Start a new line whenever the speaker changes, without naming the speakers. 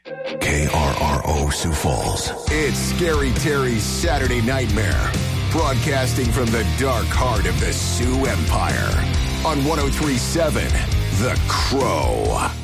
KRRO Sioux Falls. It's Scary Terry's Saturday Nightmare, broadcasting from the dark heart of the Sioux Empire on 103.7 The Crow.